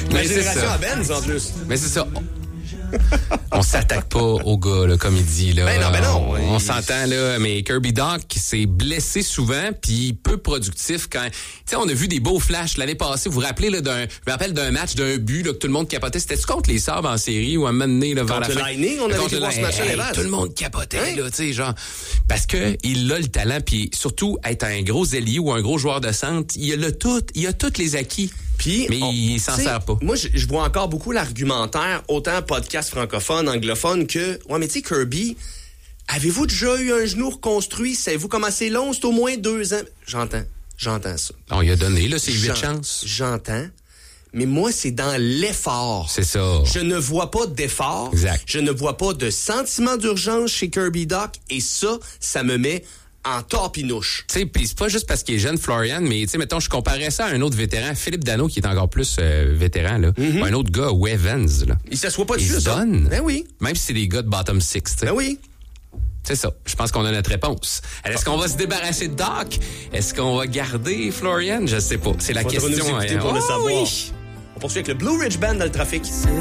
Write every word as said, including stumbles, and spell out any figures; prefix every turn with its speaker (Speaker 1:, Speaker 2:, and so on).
Speaker 1: La
Speaker 2: Mais c'est
Speaker 1: génération
Speaker 2: ça.
Speaker 1: à Benz, en plus.
Speaker 2: Mais c'est ça. On s'attaque pas au gars, là, comme il dit. Là.
Speaker 1: Ben non, ben non.
Speaker 2: On, on
Speaker 1: Il...
Speaker 2: s'entend, là, mais Kirby Dach s'est blessé souvent, puis peu productif quand... Tu sais, on a vu des beaux flashs l'année passée. Vous vous rappelez, là, d'un... Je me rappelle d'un match, d'un but, là, que tout le monde capotait. C'était-tu contre les Sabres en série ou à un moment donné, là, vers
Speaker 1: Contre
Speaker 2: la
Speaker 1: le
Speaker 2: fin?
Speaker 1: Lightning, on avait
Speaker 2: Contre
Speaker 1: vu
Speaker 2: le
Speaker 1: voir ce match-là,
Speaker 2: Hey,
Speaker 1: les vases.
Speaker 2: Tout le monde capotait,
Speaker 1: Hein?
Speaker 2: là, tu sais, genre... Parce que il a le talent, puis surtout, être un gros ailier ou un gros joueur de centre, il a le tout, il a tous les acquis.
Speaker 1: Puis,
Speaker 2: mais
Speaker 1: on,
Speaker 2: il s'en sert pas.
Speaker 1: Moi, je, je vois encore beaucoup l'argumentaire, autant podcast francophone, anglophone, que... Ouais, mais tu sais, Kirby, avez-vous déjà eu un genou reconstruit? Savez-vous comment c'est long? C'est au moins deux ans. J'entends. J'entends ça.
Speaker 2: On lui a donné, là, c'est huit
Speaker 1: J'en-
Speaker 2: chances.
Speaker 1: J'entends. Mais moi, c'est dans l'effort.
Speaker 2: C'est ça.
Speaker 1: Je ne vois pas d'effort.
Speaker 2: Exact.
Speaker 1: Je ne vois pas de sentiment d'urgence chez Kirby Dach. Et ça, ça me met en torpinouche.
Speaker 2: Tu sais, puis c'est pas juste parce qu'il est jeune, Florian, mais tu sais, mettons, je comparais ça à un autre vétéran, Philippe Danault, qui est encore plus euh, vétéran, là. Mm-hmm. Un autre gars, Evans, là.
Speaker 1: Il s'assoit pas
Speaker 2: Il
Speaker 1: dessus,
Speaker 2: se
Speaker 1: ça.
Speaker 2: donne.
Speaker 1: Ben oui.
Speaker 2: Même si c'est des gars de bottom six, tu sais.
Speaker 1: Ben oui.
Speaker 2: C'est ça. Je pense qu'on a notre réponse. Alors, est-ce qu'on va se débarrasser de Dach? Est-ce qu'on va garder Florian? Je sais pas. C'est la
Speaker 1: Faudra
Speaker 2: question.
Speaker 1: nous écouter
Speaker 2: hein.
Speaker 1: pour le
Speaker 2: Oh,
Speaker 1: savoir.
Speaker 2: oui.
Speaker 1: On poursuit avec le Blue Ridge Band dans le trafic.